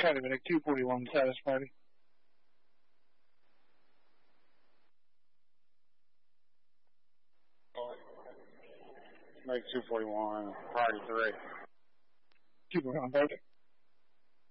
Kind of in a 241 status party. Make 241, party 3. 241 party.